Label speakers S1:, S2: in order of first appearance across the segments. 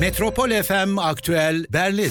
S1: Metropol FM Aktüel Berlin.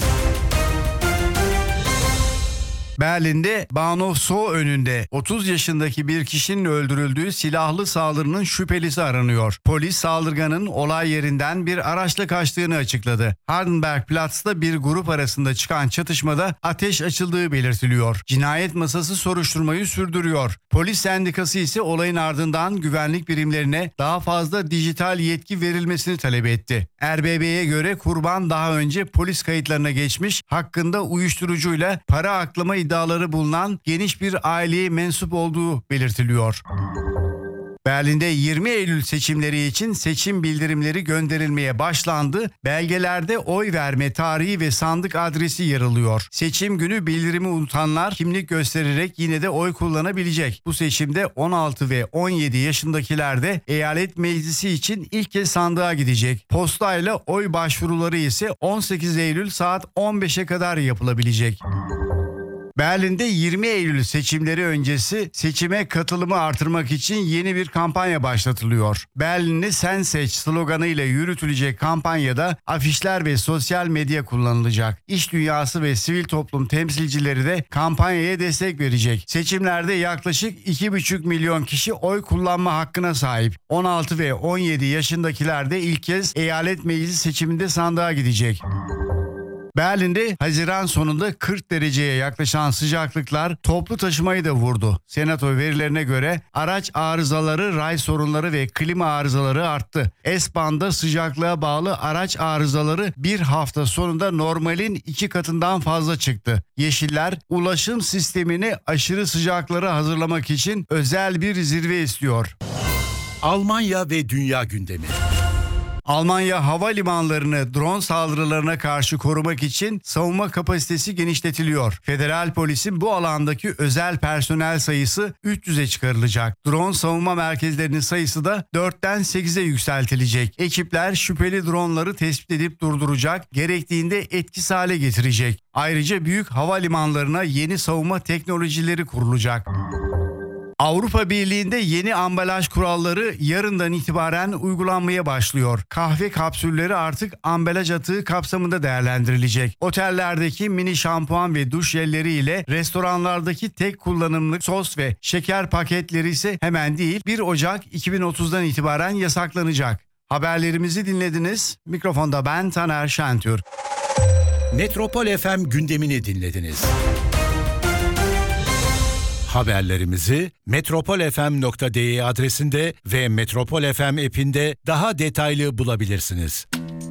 S2: Berlin'de Bahnhof önünde 30 yaşındaki bir kişinin öldürüldüğü silahlı saldırının şüphelisi aranıyor. Polis saldırganın olay yerinden bir araçla kaçtığını açıkladı. Hardenbergplatz'ta bir grup arasında çıkan çatışmada ateş açıldığı belirtiliyor. Cinayet masası soruşturmayı sürdürüyor. Polis sendikası ise olayın ardından güvenlik birimlerine daha fazla dijital yetki verilmesini talep etti. RBB'ye göre kurban daha önce polis kayıtlarına geçmiş, hakkında uyuşturucuyla para aklama iddiaları bulunan geniş bir aileye mensup olduğu belirtiliyor. Berlin'de 20 Eylül seçimleri için seçim bildirimleri gönderilmeye başlandı. Belgelerde oy verme tarihi ve sandık adresi yer alıyor. Seçim günü bildirimi unutanlar kimlik göstererek yine de oy kullanabilecek. Bu seçimde 16 ve 17 yaşındakiler de eyalet meclisi için ilk kez sandığa gidecek. Postayla oy başvuruları ise 18 Eylül saat 15'e kadar yapılabilecek. Berlin'de 20 Eylül seçimleri öncesi seçime katılımı artırmak için yeni bir kampanya başlatılıyor. Berlin'i sen seç sloganıyla yürütülecek kampanyada afişler ve sosyal medya kullanılacak. İş dünyası ve sivil toplum temsilcileri de kampanyaya destek verecek. Seçimlerde yaklaşık 2,5 milyon kişi oy kullanma hakkına sahip. 16 ve 17 yaşındakiler de ilk kez eyalet meclisi seçiminde sandığa gidecek. Berlin'de Haziran sonunda 40 dereceye yaklaşan sıcaklıklar toplu taşımayı da vurdu. Senato verilerine göre araç arızaları, ray sorunları ve klima arızaları arttı. S-Bahn'da sıcaklığa bağlı araç arızaları bir hafta sonunda normalin 2 katından fazla çıktı. Yeşiller ulaşım sistemini aşırı sıcaklara hazırlamak için özel bir zirve istiyor.
S1: Almanya ve dünya gündemi.
S2: Almanya havalimanlarını drone saldırılarına karşı korumak için savunma kapasitesi genişletiliyor. Federal polisin bu alandaki özel personel sayısı 300'e çıkarılacak. Drone savunma merkezlerinin sayısı da 4'ten 8'e yükseltilecek. Ekipler şüpheli dronları tespit edip durduracak, gerektiğinde etkisiz hale getirecek. Ayrıca büyük havalimanlarına yeni savunma teknolojileri kurulacak. Avrupa Birliği'nde yeni ambalaj kuralları yarından itibaren uygulanmaya başlıyor. Kahve kapsülleri artık ambalaj atığı kapsamında değerlendirilecek. Otellerdeki mini şampuan ve duş jelleri ile restoranlardaki tek kullanımlık sos ve şeker paketleri ise hemen değil 1 Ocak 2030'dan itibaren yasaklanacak. Haberlerimizi dinlediniz. Mikrofonda ben Taner Şentürk.
S1: Metropol FM gündemini dinlediniz. Haberlerimizi metropolfm.de adresinde ve Metropol FM app'inde daha detaylı bulabilirsiniz.